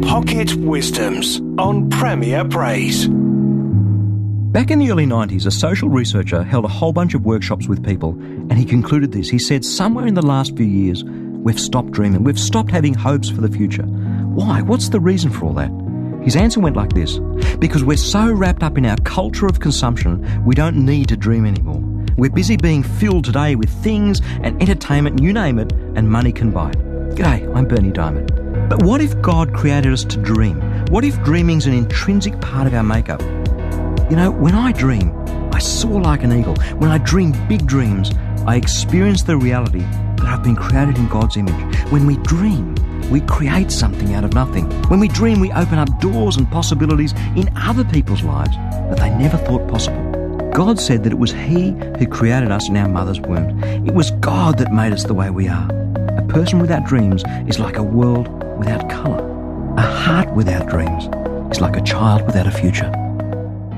Pocket Wisdoms on Premier Praise. Back in the early 90s, a social researcher held a whole bunch of workshops with people, and he concluded this. He said, somewhere in the last few years, we've stopped dreaming. We've stopped having hopes for the future. Why? What's the reason for all that? His answer went like this: because we're so wrapped up in our culture of consumption, we don't need to dream anymore. We're busy being filled today with things and entertainment, you name it, and money can buy it. G'day, I'm Bernie Diamond. But what if God created us to dream? What if dreaming's an intrinsic part of our makeup? You know, when I dream, I soar like an eagle. When I dream big dreams, I experience the reality that I've been created in God's image. When we dream, we create something out of nothing. When we dream, we open up doors and possibilities in other people's lives that they never thought possible. God said that it was He who created us in our mother's womb. It was God that made us the way we are. A person without dreams is like a world without colour. A heart without dreams is like a child without a future.